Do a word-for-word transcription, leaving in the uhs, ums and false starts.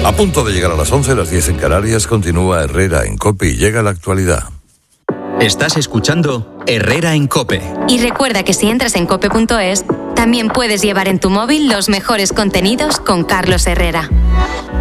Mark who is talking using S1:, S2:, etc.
S1: A punto de llegar a las once, las diez en Canarias, continúa Herrera en COPE y llega la actualidad.
S2: Estás escuchando Herrera en COPE.
S3: Y recuerda que si entras en cope punto es, también puedes llevar en tu móvil los mejores contenidos con Carlos Herrera.